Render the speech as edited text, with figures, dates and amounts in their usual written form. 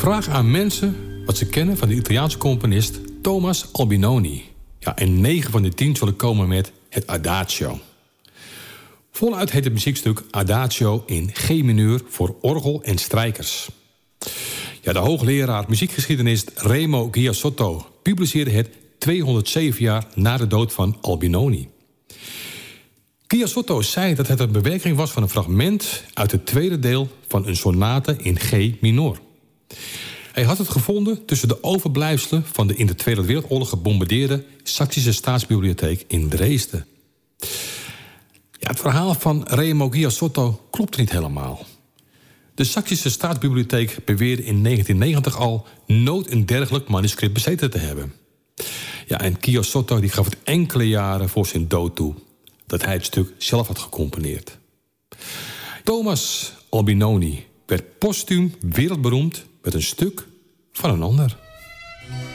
Vraag aan mensen wat ze kennen van de Italiaanse componist Thomas Albinoni. Ja, en 9 van de 10 zullen komen met het Adagio. Voluit heet het muziekstuk Adagio in G-mineur voor orgel en strijkers. Ja, de hoogleraar muziekgeschiedenis Remo Giassotto publiceerde het 207 jaar na de dood van Albinoni. Giassotto zei dat het een bewerking was van een fragment uit het tweede deel van een sonate in G minor. Hij had het gevonden tussen de overblijfselen van de in de Tweede Wereldoorlog gebombardeerde Saksische Staatsbibliotheek in Dresden. Ja, het verhaal van Remo Giassotto klopt niet helemaal. De Saksische Staatsbibliotheek beweerde in 1990 al nooit een dergelijk manuscript bezeten te hebben. Ja, en Giassotto die gaf het enkele jaren voor zijn dood toe dat hij het stuk zelf had gecomponeerd. Thomas Albinoni werd postuum wereldberoemd met een stuk van een ander.